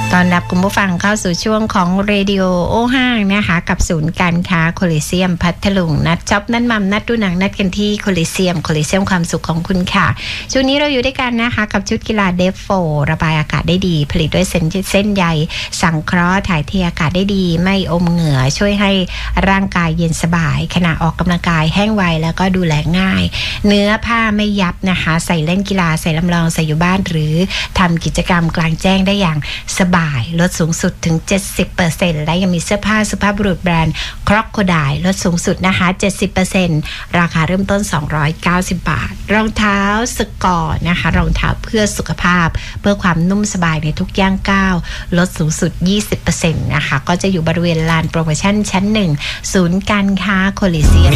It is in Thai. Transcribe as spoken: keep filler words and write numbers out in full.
ตอนรับคุณผู้ฟังเข้าสู่ช่วงของเรดิโอโอห้างนะคะกับศูนย์การค้าโคลิเซียมพัทลุงนัดจ็อบนัดมัมนัดดูหนังนัดกันที่โคลิเซียมโคลิเซียมความสุขของคุณค่ะช่วงนี้เราอยู่ด้วยกันนะคะกับชุดกีฬาเดฟโฟระบายอากาศได้ดีผลิตด้วยเส้นเส้นใยสังเคราะห์ถ่ายเทอากาศได้ดีไม่อมเหงื่อช่วยให้ร่างกายเย็นสบายขณะออกกำลังกายแห้งไวแล้วก็ดูแลง่ายเนื้อผ้าไม่ยับนะคะใส่เล่นกีฬาใส่ลำลองใส่อยู่บ้านหรือทำกิจกรรมกลางแจ้งได้อย่างสบายลดสูงสุดถึง เจ็ดสิบเปอร์เซ็นต์ และยังมีเสื้อผ้าสุภาพบุรุษแบรนด์ Crocodile ลดสูงสุดนะคะ เจ็ดสิบเปอร์เซ็นต์ ราคาเริ่มต้นสองร้อยเก้าสิบบาทรองเท้าสกอร์นะคะรองเท้าเพื่อสุขภาพเพื่อความนุ่มสบายในทุกย่างก้าวลดสูงสุด ยี่สิบเปอร์เซ็นต์ นะคะก็จะอยู่บริเวณลานโปรโมชั่นชั้นหนึ่งศูนย์การค้าโคลิเซียม